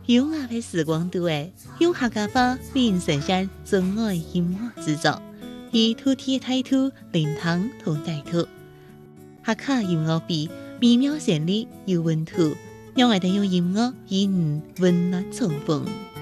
优雅的时光度诶，用客家话为神山真爱音乐制作，以土地的态度聆听同态度。客家音乐比美妙旋律有温度，让我哋用音乐与你温暖重逢。